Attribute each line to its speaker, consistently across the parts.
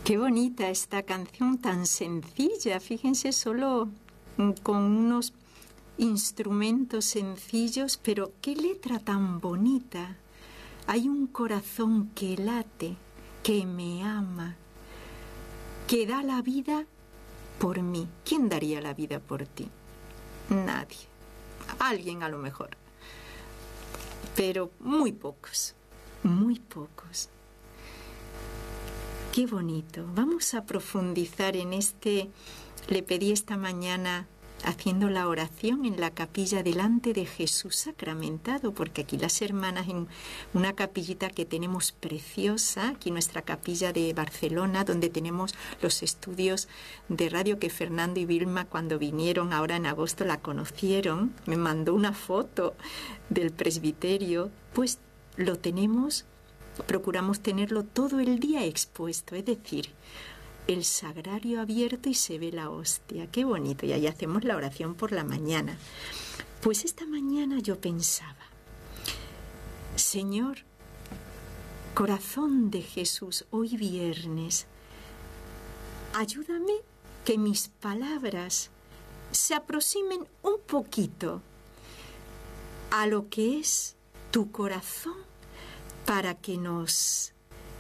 Speaker 1: Qué bonita esta canción tan sencilla, fíjense, solo con unos instrumentos sencillos, pero qué letra tan bonita. Hay un corazón que late, que me ama, que da la vida por mí. ¿Quién daría la vida por ti? Nadie. Alguien a lo mejor. Pero muy pocos, muy pocos. Qué bonito. Vamos a profundizar en este. Le pedí esta mañana haciendo la oración en la capilla delante de Jesús sacramentado, porque aquí las hermanas en una capillita que tenemos preciosa, aquí nuestra capilla de Barcelona, donde tenemos los estudios de radio que Fernando y Vilma cuando vinieron ahora en agosto la conocieron, me mandó una foto del presbiterio, pues lo tenemos. Procuramos tenerlo todo el día expuesto, es decir, el sagrario abierto y se ve la hostia. Qué bonito, y ahí hacemos la oración por la mañana. Pues esta mañana yo pensaba, Señor, corazón de Jesús, hoy viernes, ayúdame que mis palabras se aproximen un poquito a lo que es tu corazón, para que nos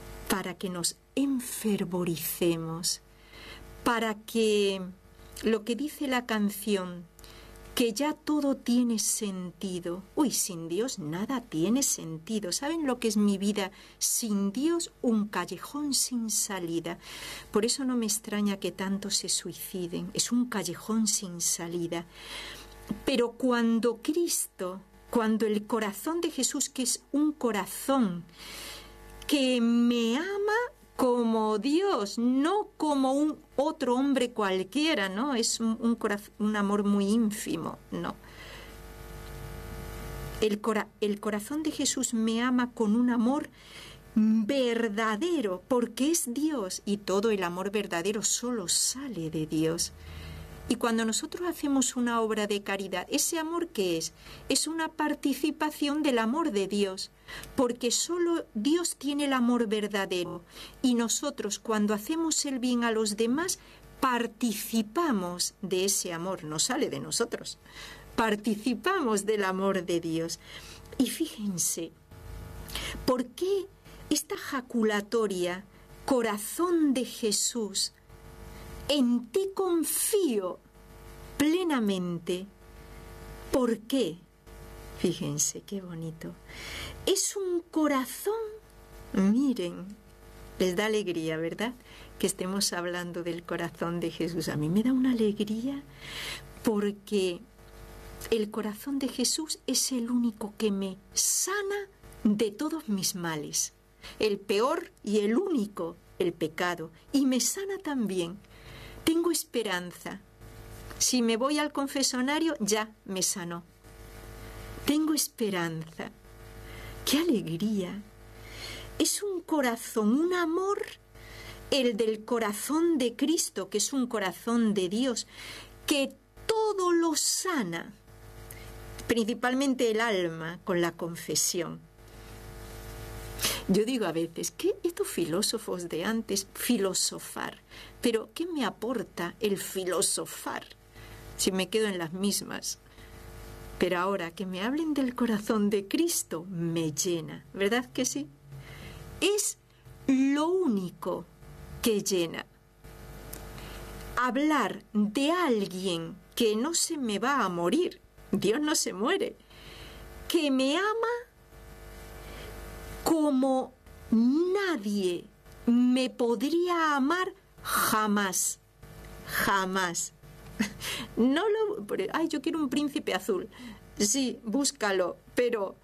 Speaker 1: enfervoricemos, para que lo que dice la canción, que ya todo tiene sentido. Uy, sin Dios nada tiene sentido. ¿Saben lo que es mi vida? Sin Dios, un callejón sin salida. Por eso no me extraña que tantos se suiciden. Es un callejón sin salida. Pero cuando Cristo, cuando el corazón de Jesús, que es un corazón que me ama como Dios, no como un otro hombre cualquiera, ¿no? Es un amor muy ínfimo, no. El corazón de Jesús me ama con un amor verdadero, porque es Dios, y todo el amor verdadero solo sale de Dios. Y cuando nosotros hacemos una obra de caridad, ¿ese amor qué es? Es una participación del amor de Dios, porque solo Dios tiene el amor verdadero. Y nosotros, cuando hacemos el bien a los demás, participamos de ese amor, no sale de nosotros. Participamos del amor de Dios. Y fíjense, ¿por qué esta jaculatoria, corazón de Jesús? En ti confío plenamente. ¿Por qué? Fíjense qué bonito. Es un corazón, miren, les da alegría, ¿verdad? Que estemos hablando del corazón de Jesús. A mí me da una alegría porque el corazón de Jesús es el único que me sana de todos mis males. El peor y el único, el pecado. Y me sana también. Tengo esperanza. Si me voy al confesionario, ya me sanó. Tengo esperanza. ¡Qué alegría! Es un corazón, un amor, el del corazón de Cristo, que es un corazón de Dios, que todo lo sana, principalmente el alma, con la confesión. Yo digo a veces, ¿qué estos filósofos de antes filosofar? Pero ¿qué me aporta el filosofar si me quedo en las mismas? Pero ahora que me hablen del corazón de Cristo me llena, ¿verdad que sí? Es lo único que llena. Hablar de alguien que no se me va a morir, Dios no se muere, que me ama como nadie me podría amar jamás, jamás. No lo... Ay, yo quiero un príncipe azul. Sí, búscalo, pero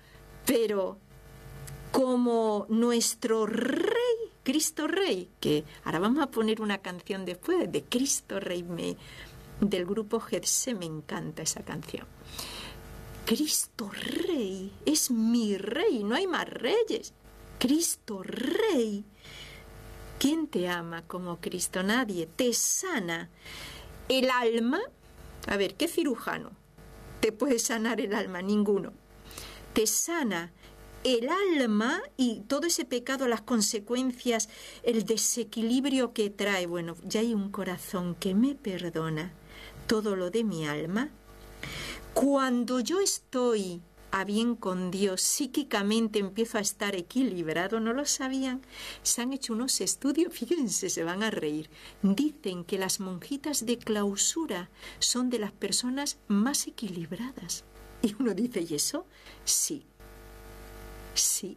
Speaker 1: como nuestro Rey, Cristo Rey, que ahora vamos a poner una canción después de Cristo Rey, del grupo Getsé, me encanta esa canción. Cristo Rey es mi Rey, no hay más reyes. Cristo Rey. ¿Quién te ama como Cristo? Nadie. Te sana el alma. A ver, ¿qué cirujano te puede sanar el alma? Ninguno. Te sana el alma y todo ese pecado, las consecuencias, el desequilibrio que trae, bueno, ya hay un corazón que me perdona todo lo de mi alma. Cuando yo estoy a bien con Dios, psíquicamente empiezo a estar equilibrado, ¿no lo sabían? Se han hecho unos estudios, fíjense, se van a reír. Dicen que las monjitas de clausura son de las personas más equilibradas. Y uno dice, ¿y eso? Sí. Sí.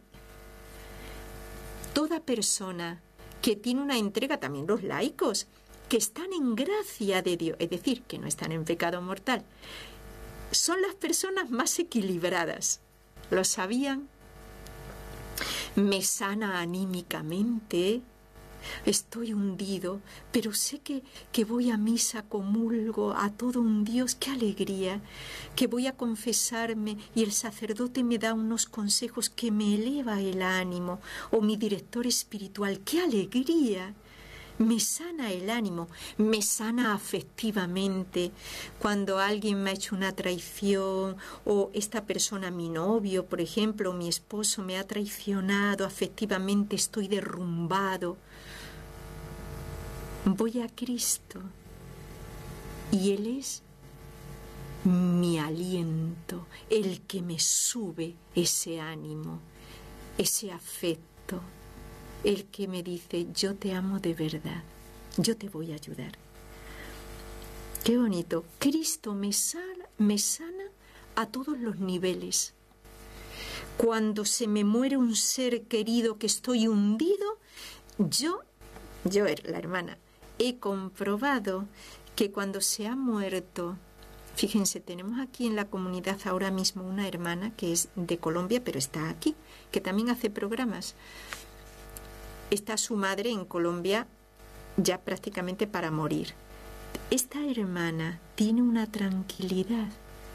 Speaker 1: Toda persona que tiene una entrega, también los laicos, que están en gracia de Dios, es decir, que no están en pecado mortal, son las personas más equilibradas. ¿Lo sabían? Me sana anímicamente. Estoy hundido, pero sé que voy a misa, comulgo a todo un Dios, qué alegría, que voy a confesarme y el sacerdote me da unos consejos que me eleva el ánimo, o mi director espiritual, qué alegría. Me sana el ánimo, me sana afectivamente. Cuando alguien me ha hecho una traición, o esta persona, mi novio, por ejemplo, o mi esposo me ha traicionado afectivamente, estoy derrumbado. Voy a Cristo y Él es mi aliento, el que me sube ese ánimo, ese afecto, el que me dice, yo te amo de verdad, yo te voy a ayudar. Qué bonito. Cristo me sana a todos los niveles. Cuando se me muere un ser querido que estoy hundido, yo, la hermana, he comprobado que cuando se ha muerto, fíjense, tenemos aquí en la comunidad ahora mismo una hermana que es de Colombia, pero está aquí, que también hace programas. Está su madre en Colombia ya prácticamente para morir. Esta hermana tiene una tranquilidad.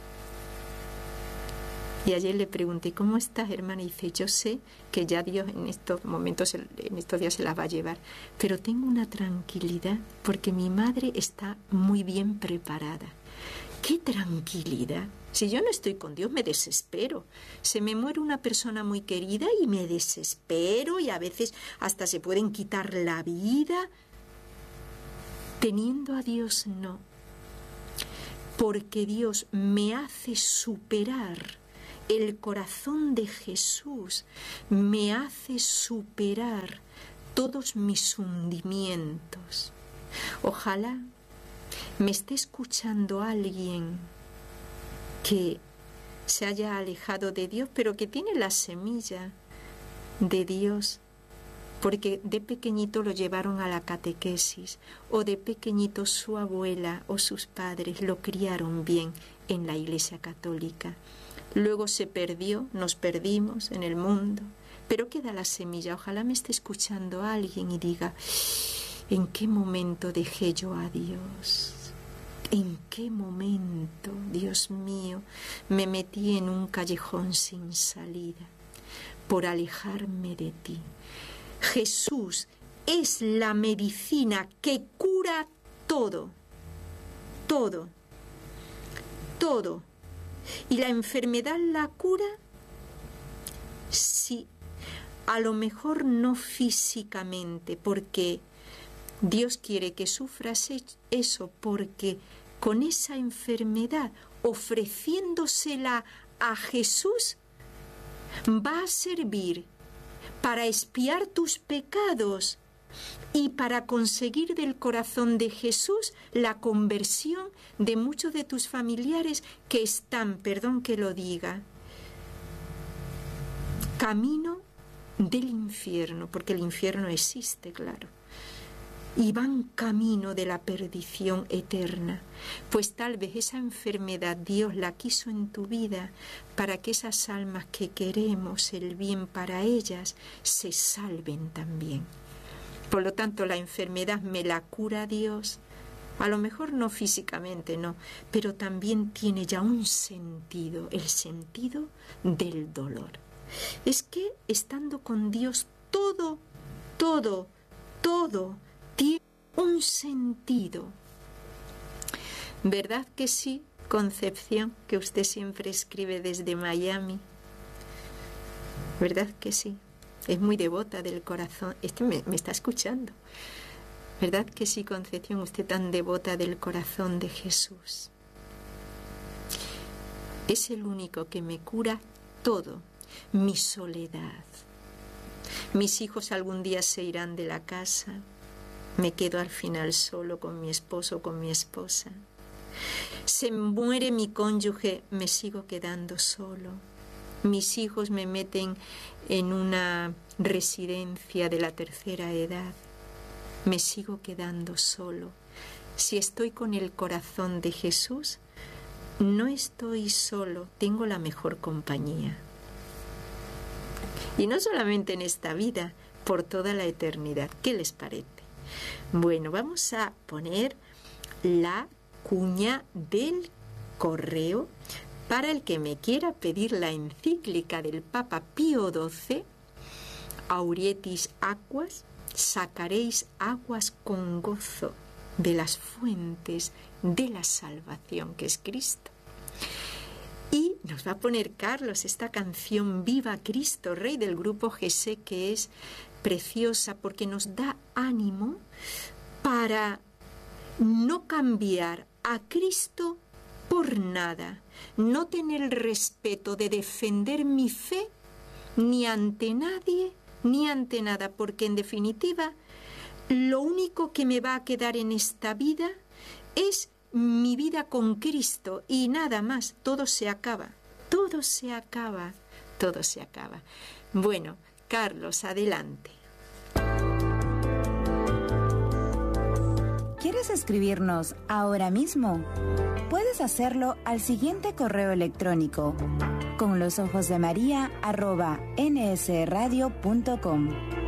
Speaker 1: Y ayer le pregunté, ¿cómo estás, hermana? Y dice, yo sé que ya Dios en estos momentos, en estos días se la va a llevar, pero tengo una tranquilidad porque mi madre está muy bien preparada. ¡Qué tranquilidad! Si yo no estoy con Dios, me desespero. Se me muere una persona muy querida y me desespero y a veces hasta se pueden quitar la vida. Teniendo a Dios, no. Porque Dios me hace superar. El corazón de Jesús me hace superar todos mis hundimientos. Ojalá me esté escuchando alguien que se haya alejado de Dios, pero que tiene la semilla de Dios, porque de pequeñito lo llevaron a la catequesis, o de pequeñito su abuela o sus padres lo criaron bien en la Iglesia Católica. Luego se perdió, nos perdimos en el mundo, pero queda la semilla. Ojalá me esté escuchando alguien y diga, ¿en qué momento dejé yo a Dios? ¿En qué momento, Dios mío, me metí en un callejón sin salida por alejarme de ti? Jesús es la medicina que cura todo, todo, todo. ¿Y la enfermedad la cura? Sí, a lo mejor no físicamente, porque Dios quiere que sufras eso, porque con esa enfermedad, ofreciéndosela a Jesús, va a servir para expiar tus pecados y para conseguir del corazón de Jesús la conversión de muchos de tus familiares que están, perdón que lo diga, camino del infierno, porque el infierno existe, claro, y van camino de la perdición eterna. Pues tal vez esa enfermedad Dios la quiso en tu vida para que esas almas que queremos el bien para ellas se salven también. Por lo tanto, la enfermedad me la cura Dios, a lo mejor no físicamente, no, pero también tiene ya un sentido, el sentido del dolor. Es que estando con Dios todo tiene un sentido. ¿Verdad que sí, Concepción, que usted siempre escribe desde Miami? ¿Verdad que sí? Es muy devota del corazón. Me está escuchando. ¿Verdad que sí, Concepción? Usted tan devota del corazón de Jesús. Es el único que me cura todo, mi soledad. Mis hijos algún día se irán de la casa. Me quedo al final solo con mi esposo o con mi esposa. Se muere mi cónyuge, me sigo quedando solo. Mis hijos me meten en una residencia de la tercera edad. Me sigo quedando solo. Si estoy con el corazón de Jesús, no estoy solo, tengo la mejor compañía. Y no solamente en esta vida, por toda la eternidad. ¿Qué les parece? Bueno, vamos a poner la cuña del correo para el que me quiera pedir la encíclica del Papa Pío XII, Aurietis Aquas, sacaréis aguas con gozo de las fuentes de la salvación, que es Cristo. Y nos va a poner Carlos esta canción Viva Cristo, Rey, del grupo Gesé, que es preciosa porque nos da ánimo para no cambiar a Cristo por nada, no tener el respeto de defender mi fe ni ante nadie ni ante nada, porque en definitiva lo único que me va a quedar en esta vida es mi vida con Cristo y nada más. Todo se acaba, todo se acaba, todo se acaba. Bueno, Carlos, adelante.
Speaker 2: ¿Quieres escribirnos ahora mismo? Puedes hacerlo al siguiente correo electrónico: conlosojosdemaria@nsradio.com.